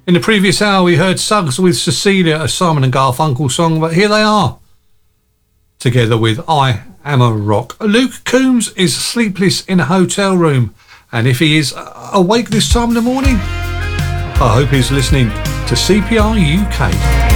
In the previous hour, we heard Suggs with Cecilia, a Simon and Garfunkel song, but here they are, together with I Am a Rock. Luke Combs is sleepless in a hotel room, and if he is awake this time in the morning, I hope he's listening to CPR UK.